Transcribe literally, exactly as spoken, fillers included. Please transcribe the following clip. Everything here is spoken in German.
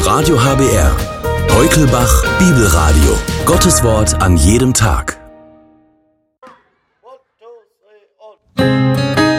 Radio H B R. Heukelbach Bibelradio. Gottes Wort an jedem Tag.